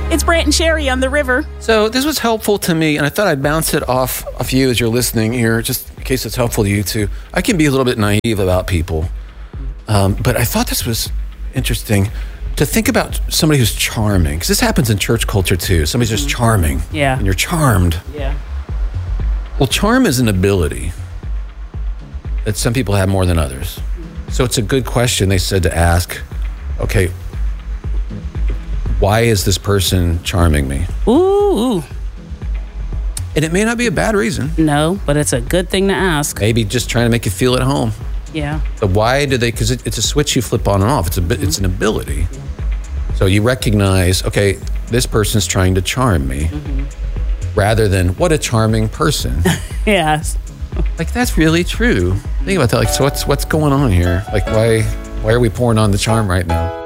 It's Brant and Sherry on the river. So this was helpful to me, and I thought I'd bounce it off of you as you're listening here, just in case it's helpful to you too. I can be a little bit naive about people, but I thought this was interesting to think about somebody who's charming, because this happens in church culture too. Somebody's just charming, and you're charmed. Yeah. Well, charm is an ability that some people have more than others. So it's a good question, they said, to ask, okay, why is this person charming me? Ooh. And it may not be a bad reason. No, but it's a good thing to ask. Maybe just trying to make you feel at home. Yeah. So why do they, because it's a switch you flip on and off. It's an ability. So you recognize, okay, this person's trying to charm me, rather than what a charming person. Yes. Like, that's really true. Think about that. Like, so what's going on here? Like, why are we pouring on the charm right now?